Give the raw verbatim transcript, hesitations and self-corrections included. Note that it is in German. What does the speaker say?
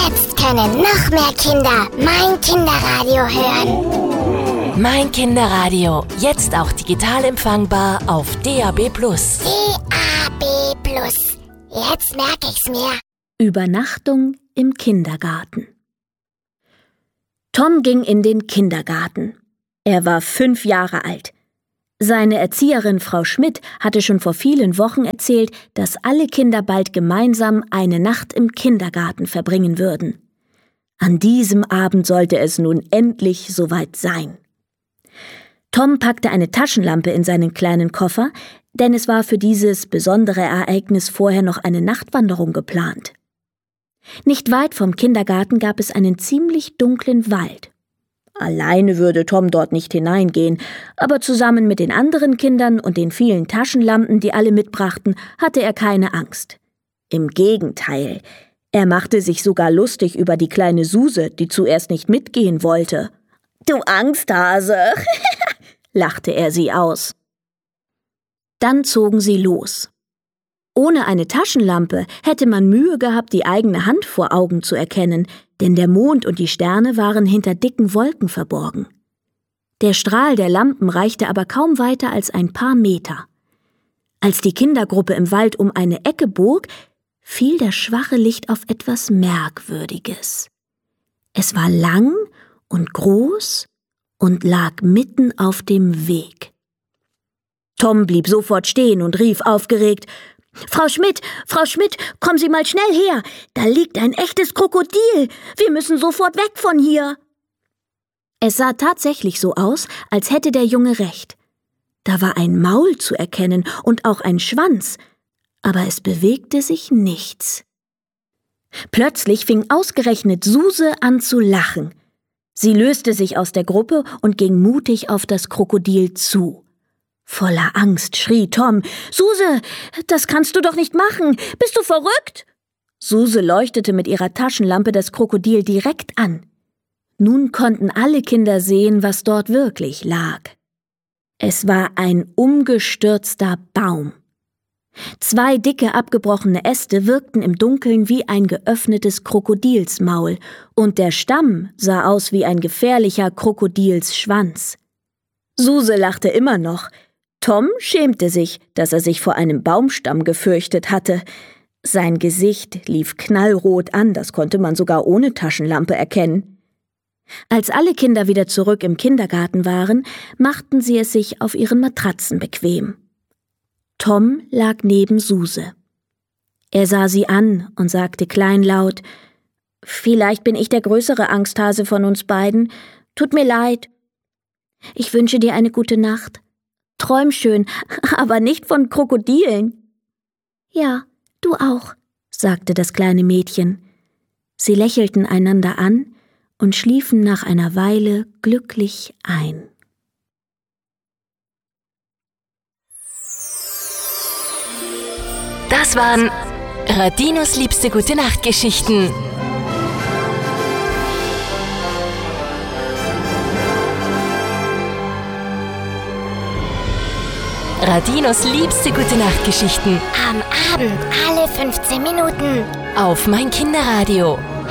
Jetzt können noch mehr Kinder mein Kinderradio hören. Mein Kinderradio, jetzt auch digital empfangbar auf D A B plus. D A B plus. Jetzt merke ich's mir. Übernachtung im Kindergarten. Tom ging in den Kindergarten. Er war fünf Jahre alt. Seine Erzieherin Frau Schmidt hatte schon vor vielen Wochen erzählt, dass alle Kinder bald gemeinsam eine Nacht im Kindergarten verbringen würden. An diesem Abend sollte es nun endlich soweit sein. Tom packte eine Taschenlampe in seinen kleinen Koffer, denn es war für dieses besondere Ereignis vorher noch eine Nachtwanderung geplant. Nicht weit vom Kindergarten gab es einen ziemlich dunklen Wald. Alleine würde Tom dort nicht hineingehen, aber zusammen mit den anderen Kindern und den vielen Taschenlampen, die alle mitbrachten, hatte er keine Angst. Im Gegenteil, er machte sich sogar lustig über die kleine Suse, die zuerst nicht mitgehen wollte. »Du Angsthase«, lachte er sie aus. Dann zogen sie los. Ohne eine Taschenlampe hätte man Mühe gehabt, die eigene Hand vor Augen zu erkennen, denn der Mond und die Sterne waren hinter dicken Wolken verborgen. Der Strahl der Lampen reichte aber kaum weiter als ein paar Meter. Als die Kindergruppe im Wald um eine Ecke bog, fiel das schwache Licht auf etwas Merkwürdiges. Es war lang und groß und lag mitten auf dem Weg. Tom blieb sofort stehen und rief aufgeregt: »Frau Schmidt, Frau Schmidt, kommen Sie mal schnell her! Da liegt ein echtes Krokodil! Wir müssen sofort weg von hier!« Es sah tatsächlich so aus, als hätte der Junge recht. Da war ein Maul zu erkennen und auch ein Schwanz, aber es bewegte sich nichts. Plötzlich fing ausgerechnet Suse an zu lachen. Sie löste sich aus der Gruppe und ging mutig auf das Krokodil zu. Voller Angst schrie Tom: »Suse, das kannst du doch nicht machen! Bist du verrückt?« Suse leuchtete mit ihrer Taschenlampe das Krokodil direkt an. Nun konnten alle Kinder sehen, was dort wirklich lag. Es war ein umgestürzter Baum. Zwei dicke, abgebrochene Äste wirkten im Dunkeln wie ein geöffnetes Krokodilsmaul, und der Stamm sah aus wie ein gefährlicher Krokodilsschwanz. Suse lachte immer noch. Tom schämte sich, dass er sich vor einem Baumstamm gefürchtet hatte. Sein Gesicht lief knallrot an, das konnte man sogar ohne Taschenlampe erkennen. Als alle Kinder wieder zurück im Kindergarten waren, machten sie es sich auf ihren Matratzen bequem. Tom lag neben Suse. Er sah sie an und sagte kleinlaut: »Vielleicht bin ich der größere Angsthase von uns beiden. Tut mir leid. Ich wünsche dir eine gute Nacht. Träum schön, aber nicht von Krokodilen.« »Ja, du auch«, sagte das kleine Mädchen. Sie lächelten einander an und schliefen nach einer Weile glücklich ein. Das waren Radinos liebste Gute-Nacht-Geschichten. Radinos liebste Gute-Nacht-Geschichten. Am Abend alle fünfzehn Minuten. Auf mein Kinderradio.